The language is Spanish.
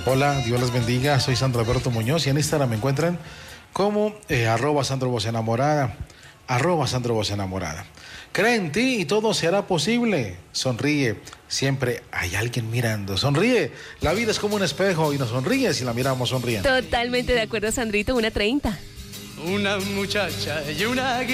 Hola, Dios les bendiga. Soy Sandro Alberto Muñoz y en Instagram me encuentran como @SandroVozEnamorada, @SandroVozEnamorada. Cree en ti y todo se hará posible. Sonríe, siempre hay alguien mirando. Sonríe, la vida es como un espejo y nos sonríe si la miramos sonriendo. Totalmente de acuerdo, Sandrito, 1:30. Una muchacha y una